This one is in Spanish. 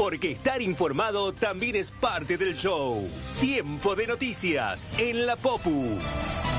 Porque estar informado también es parte del show. Tiempo de noticias en la Popu.